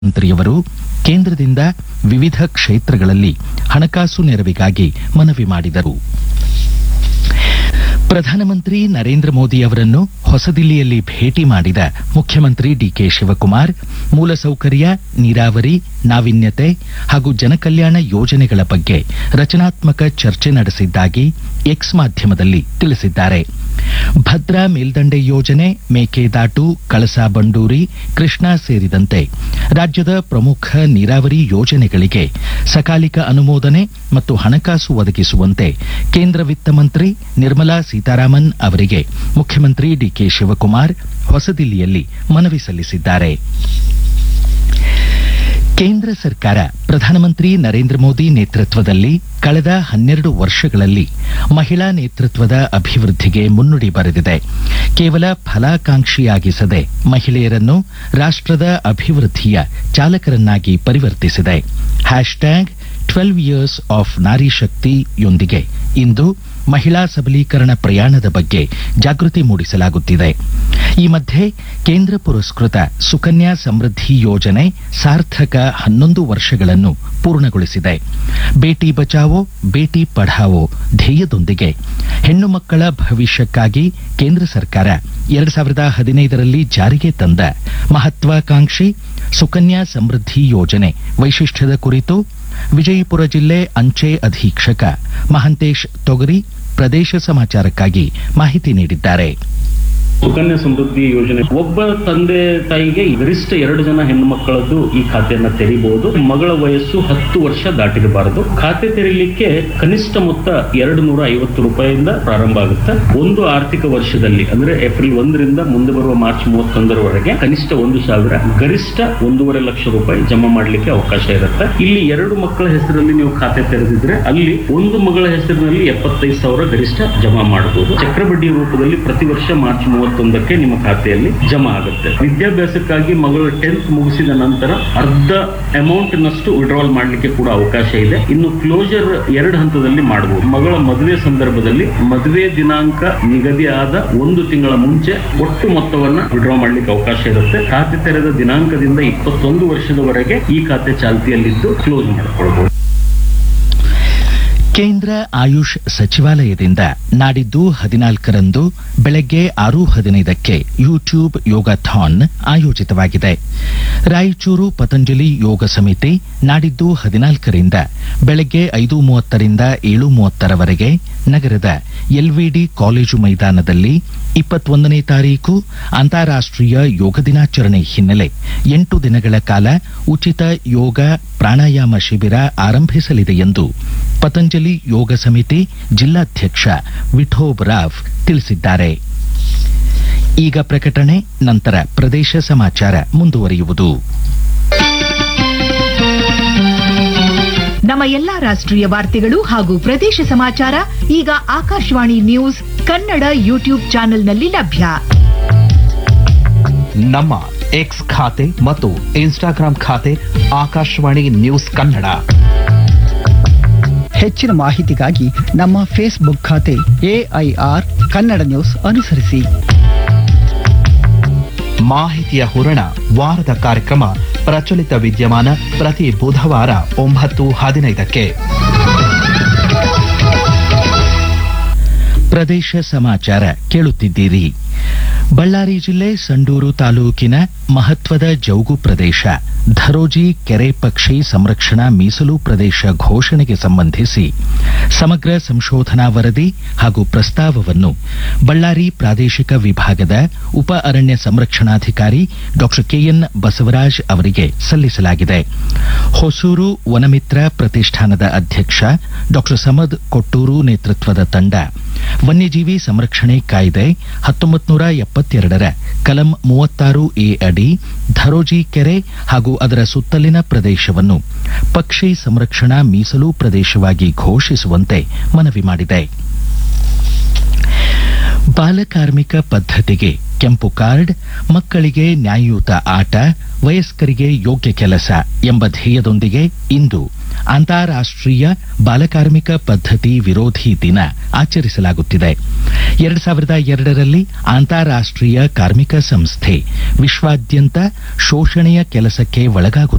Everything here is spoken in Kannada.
ಮಂತ್ರಿಯವರು ಕೇಂದ್ರದಿಂದ ವಿವಿಧ ಕ್ಷೇತ್ರಗಳಲ್ಲಿ ಹಣಕಾಸು ನೆರವಿಗಾಗಿ ಮನವಿ ಮಾಡಿದರು. ಪ್ರಧಾನಮಂತ್ರಿ ನರೇಂದ್ರ ಮೋದಿ ಅವರನ್ನು ಹೊಸದಿಲ್ಲಿಯಲ್ಲಿ ಭೇಟಿ ಮಾಡಿದ ಮುಖ್ಯಮಂತ್ರಿ ಡಿಕೆ ಶಿವಕುಮಾರ್ ಮೂಲಸೌಕರ್ಯ, ನೀರಾವರಿ, ನಾವೀನ್ಯತೆ ಹಾಗೂ ಜನಕಲ್ಯಾಣ ಯೋಜನೆಗಳ ಬಗ್ಗೆ ರಚನಾತ್ಮಕ ಚರ್ಚೆ ನಡೆಸಿದ್ದಾಗಿ ಎಕ್ಸ್ ಮಾಧ್ಯಮದಲ್ಲಿ ತಿಳಿಸಿದ್ದಾರೆ. ಭದ್ರಾ ಮೇಲ್ದಂಡೆ ಯೋಜನೆ, ಮೇಕೆದಾಟು, ಕಳಸಾ ಬಂಡೂರಿ, ಕೃಷ್ಣಾ ಸೇರಿದಂತೆ ರಾಜ್ಯದ ಪ್ರಮುಖ ನೀರಾವರಿ ಯೋಜನೆಗಳಿಗೆ ಸಕಾಲಿಕ ಅನುಮೋದನೆ ಮತ್ತು ಹಣಕಾಸು ಒದಗಿಸುವಂತೆ ಕೇಂದ್ರ ವಿತ್ತ ಮಂತ್ರಿ ನಿರ್ಮಲಾ ಸೀತಾರಾಮನ್ ಅವರಿಗೆ ಮುಖ್ಯಮಂತ್ರಿ ಡಿಕೆ ಶಿವಕುಮಾರ್ ಹೊಸದಿಲ್ಲಿಯಲ್ಲಿ ಮನವಿ ಸಲ್ಲಿಸಿದ್ದಾರೆ. ಕೇಂದ್ರ ಸರ್ಕಾರ ಪ್ರಧಾನಮಂತ್ರಿ ನರೇಂದ್ರ ಮೋದಿ ನೇತೃತ್ವದಲ್ಲಿ ಕಳೆದ 12 ವರ್ಷಗಳಲ್ಲಿ ಮಹಿಳಾ ನೇತೃತ್ವದ ಅಭಿವೃದ್ಧಿಗೆ ಮುನ್ನುಡಿ ಬರೆದಿದೆ. ಕೇವಲ ಫಲಾಕಾಂಕ್ಷಿಯಾಗಿಸದೆ ಮಹಿಳೆಯರನ್ನು ರಾಷ್ಟ್ರದ ಅಭಿವೃದ್ಧಿಯ ಚಾಲಕರನ್ನಾಗಿ ಪರಿವರ್ತಿಸಿದೆ. #12 years ಆಫ್ ನಾರಿ ಶಕ್ತಿಯೊಂದಿಗೆ ಇಂದು ಮಹಿಳಾ ಸಬಲೀಕರಣ ಪ್ರಯಾಣದ ಬಗ್ಗೆ ಜಾಗೃತಿ ಮೂಡಿಸಲಾಗುತ್ತಿದೆ. ಈ ಮಧ್ಯೆ ಕೇಂದ್ರ ಪುರಸ್ಕೃತ ಸುಕನ್ಯಾ ಸಮೃದ್ಧಿ ಯೋಜನೆ ಸಾರ್ಥಕ 11 ವರ್ಷಗಳನ್ನು ಪೂರ್ಣಗೊಳಿಸಿದೆ. ಬೇಟಿ ಬಚಾವೋ ಬೇಟಿ ಪಢಾವೋ ಧ್ಯೇಯದೊಂದಿಗೆ ಹೆಣ್ಣು ಮಕ್ಕಳ ಭವಿಷ್ಯಕ್ಕಾಗಿ ಕೇಂದ್ರ ಸರ್ಕಾರ 2015ರಲ್ಲಿ ಜಾರಿಗೆ ತಂದ ಮಹತ್ವಾಕಾಂಕ್ಷಿ ಸುಕನ್ಯಾ ಸಮೃದ್ಧಿ ಯೋಜನೆ ವೈಶಿಷ್ಟ್ಯದ ಕುರಿತು ವಿಜಯಪುರ ಜಿಲ್ಲೆ ಅಂಚೆ ಅಧೀಕ್ಷಕ ಮಹಾಂತೇಶ್ ತೊಗರಿ ಪ್ರದೇಶ ಸಮಾಚಾರಕ್ಕಾಗಿ ಮಾಹಿತಿ ನೀಡಿದ್ದಾರೆ. ಸುಕನ್ಯಾ ಸಮೃದ್ಧಿ ಯೋಜನೆ ಒಬ್ಬ ತಂದೆ ತಾಯಿಗೆ ಗರಿಷ್ಠ 2 ಜನ ಹೆಣ್ಣು ಮಕ್ಕಳದ್ದು ಈ ಖಾತೆಯನ್ನ ತೆರೀಬಹುದು. ಮಗಳ ವಯಸ್ಸು 10 ವರ್ಷ ದಾಟಿರಬಾರದು. ಖಾತೆ ತೆರೀಲಿಕ್ಕೆ ಕನಿಷ್ಠ ಮೊತ್ತ 250 ರೂಪಾಯಿಯಿಂದ ಪ್ರಾರಂಭ ಆಗುತ್ತೆ. ಒಂದು ಆರ್ಥಿಕ ವರ್ಷದಲ್ಲಿ ಅಂದ್ರೆ ಏಪ್ರಿಲ್ 1ರಿಂದ ಮುಂದೆ ಬರುವ ಮಾರ್ಚ್ 31ರವರೆಗೆ ಕನಿಷ್ಠ 1,000 ಗರಿಷ್ಠ 1.5 ಲಕ್ಷ ರೂಪಾಯಿ ಜಮಾ ಮಾಡಲಿಕ್ಕೆ ಅವಕಾಶ ಇರುತ್ತೆ. ಇಲ್ಲಿ 2 ಮಕ್ಕಳ ಹೆಸರಲ್ಲಿ ನೀವು ಖಾತೆ ತೆರೆದಿದ್ರೆ ಅಲ್ಲಿ ಒಂದು ಮಗಳ ಹೆಸರಿನಲ್ಲಿ 75,000 ಗರಿಷ್ಠ ಜಮಾ ಮಾಡಬಹುದು. ಚಕ್ರಬಡ್ಡಿ ರೂಪದಲ್ಲಿ ಪ್ರತಿ ವರ್ಷ ಮಾರ್ಚ್ 31ಕ್ಕೆ ನಿಮ್ಮ ಖಾತೆಯಲ್ಲಿ ಜಮಾ ಆಗುತ್ತೆ. ವಿದ್ಯಾಭ್ಯಾಸಕ್ಕಾಗಿ ಮಗಳು 10th ಮುಗಿಸಿದ ನಂತರ ಅರ್ಧ ಅಮೌಂಟ್ ನಷ್ಟು ವಿಡ್ರಾವಲ್ ಮಾಡಲಿಕ್ಕೆ ಕೂಡ ಅವಕಾಶ ಇದೆ. ಇನ್ನು ಕ್ಲೋಜರ್ 2 ಹಂತದಲ್ಲಿ ಮಾಡಬಹುದು. ಮಗಳ ಮದುವೆ ಸಂದರ್ಭದಲ್ಲಿ ಮದುವೆ ದಿನಾಂಕ ನಿಗದಿ ಆದ 1 ತಿಂಗಳ ಮುಂಚೆ ಒಟ್ಟು ಮೊತ್ತವನ್ನ ವಿಡ್ರಾ ಮಾಡಲಿಕ್ಕೆ ಅವಕಾಶ ಇರುತ್ತೆ. ಖಾತೆ ತೆರೆದ ದಿನಾಂಕದಿಂದ 21 ವರ್ಷದವರೆಗೆ ಈ ಖಾತೆ ಚಾಲ್ತಿಯಲ್ಲಿದ್ದು ಕ್ಲೋಸ್ ಮಾಡಿಕೊಳ್ಳಬಹುದು. ಕೇಂದ್ರ ಆಯುಷ್ ಸಚಿವಾಲಯದಿಂದ ನಾಡಿದ್ದು 14ರಂದು ಬೆಳಗ್ಗೆ 6:15ಕ್ಕೆ ಯೂಟ್ಯೂಬ್ ಯೋಗಾಥಾನ್ ಆಯೋಜಿತವಾಗಿದೆ. ರಾಯಚೂರು ಪತಂಜಲಿ ಯೋಗ ಸಮಿತಿ ನಾಡಿದ್ದು 14ರಿಂದ ಬೆಳಗ್ಗೆ 5:30ರಿಂದ 7:30ರವರೆಗೆ ನಗರದ ಎಲ್ವಿಡಿ ಕಾಲೇಜು ಮೈದಾನದಲ್ಲಿ 21ನೇ ತಾರೀಕು ಅಂತಾರಾಷ್ಟ್ರೀಯ ಯೋಗ ದಿನಾಚರಣೆ ಹಿನ್ನೆಲೆ 8 ದಿನಗಳ ಕಾಲ ಉಚಿತ ಯೋಗ ಪ್ರಾಣಾಯಾಮ ಶಿಬಿರ ಆರಂಭಿಸಲಿದೆ ಎಂದು ಪತಂಜಲಿ ಯೋಗ ಸಮಿತಿ ಜಿಲ್ಲಾಧ್ಯಕ್ಷ ವಿಠೋಬ್ ರಾವ್ ತಿಳಿಸಿದ್ದಾರೆ. ಈಗ ಪ್ರಕಟಣೆ, ನಂತರ ಪ್ರದೇಶ ಸಮಾಚಾರ ಮುಂದುವರಿಯುವುದು. ನಮ್ಮ ಎಲ್ಲಾ ರಾಷ್ಟ್ರೀಯ ವಾರ್ತೆಗಳು ಹಾಗೂ ಪ್ರದೇಶ ಸಮಾಚಾರ ಈಗ ಆಕಾಶವಾಣಿ ನ್ಯೂಸ್ ಕನ್ನಡ ಯೂಟ್ಯೂಬ್ ಚಾನೆಲ್ನಲ್ಲಿ ಲಭ್ಯ. ನಮ್ಮ ಎಕ್ಸ್ ಖಾತೆ ಮತ್ತು ಇನ್ಸ್ಟಾಗ್ರಾಂ ಖಾತೆ ಆಕಾಶವಾಣಿ ನ್ಯೂಸ್ ಕನ್ನಡ. ಹೆಚ್ಚಿನ ಮಾಹಿತಿಗಾಗಿ ನಮ್ಮ ಫೇಸ್ಬುಕ್ ಖಾತೆ AIR ಕನ್ನಡ ನ್ಯೂಸ್ ಅನುಸರಿಸಿ. ಮಾಹಿತಿಯ ಹೂರಣ ವಾರದ ಕಾರ್ಯಕ್ರಮ ಪ್ರಚಲಿತ ವಿದ್ಯಮಾನ ಪ್ರತಿ ಬುಧವಾರ 9:15ಕ್ಕೆ. ಪ್ರದೇಶ ಸಮಾಚಾರ ಕೇಳುತ್ತಿದ್ದೀರಿ. ಬಳ್ಳಾರಿ ಜಿಲ್ಲೆ ಸಂಡೂರು ತಾಲೂಕಿನ ಮಹತ್ವದ ಜೌಗು ಪ್ರದೇಶ ಧರೋಜಿ ಕೆರೆ ಪಕ್ಷಿ ಸಂರಕ್ಷಣಾ ಮೀಸಲು ಪ್ರದೇಶ ಘೋಷಣೆಗೆ ಸಂಬಂಧಿಸಿ ಸಮಗ್ರ ಸಂಶೋಧನಾ ವರದಿ ಹಾಗೂ ಪ್ರಸ್ತಾವವನ್ನು ಬಳ್ಳಾರಿ ಪ್ರಾದೇಶಿಕ ವಿಭಾಗದ ಉಪ ಅರಣ್ಯ ಸಂರಕ್ಷಣಾಧಿಕಾರಿ ಡಾ ಕೆಎನ್ ಬಸವರಾಜ್ ಅವರಿಗೆ ಸಲ್ಲಿಸಲಾಗಿದೆ. ಹೊಸೂರು ವನಮಿತ್ರ ಪ್ರತಿಷ್ಠಾನದ ಅಧ್ಯಕ್ಷ ಡಾ ಸಮದ್ ಕೊಟ್ಟೂರು ನೇತೃತ್ವದ ತಂಡ ವನ್ಯಜೀವಿ ಸಂರಕ್ಷಣೆ ಕಾಯ್ದೆ 1972ರ ಕಲಂ 36A ಅಡಿ ಧರೋಜಿ ಕೆರೆ ಹಾಗೂ ಅದರ ಸುತ್ತಲಿನ ಪ್ರದೇಶವನ್ನು ಪಕ್ಷಿ ಸಂರಕ್ಷಣಾ ಮೀಸಲು ಪ್ರದೇಶವಾಗಿ ಘೋಷಿಸುವಂತೆ ಮನವಿ ಮಾಡಿದೆ. ಬಾಲಕಾರ್ಮಿಕ ಪದ್ಧತಿಗೆ ಕೆಂಪು ಕಾರ್ಡ್, ಮಕ್ಕಳಿಗೆ ನ್ಯಾಯಯುತ ಆಟ, ವಯಸ್ಕರಿಗೆ ಯೋಗ್ಯ ಕೆಲಸ ಎಂಬ ಧ್ಯೇಯದೊಂದಿಗೆ ಇಂದು ಅಂತಾರಾಷ್ಟ್ರೀಯ ಬಾಲಕಾರ್ಮಿಕ ಪದ್ಧತಿ ವಿರೋಧಿ ದಿನ ಆಚರಿಸಲಾಗುತ್ತಿದೆ. 2002ರಲ್ಲಿ ಅಂತಾರಾಷ್ಟ್ರೀಯ ಕಾರ್ಮಿಕ ಸಂಸ್ಥೆ ವಿಶ್ವಾದ್ಯಂತ ಶೋಷಣೆಯ ಕೆಲಸಕ್ಕೆ ಒಳಗಾಗುತ್ತಿದೆ.